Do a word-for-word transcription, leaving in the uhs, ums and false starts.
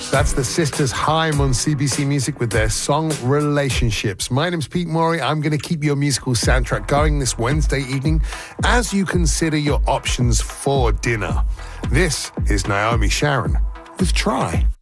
That's the Sisters Haim on C B C Music with their song Relationships. My name's Pete Morey. I'm going to keep your musical soundtrack going this Wednesday evening as you consider your options for dinner. This is Naomi Sharon with Try.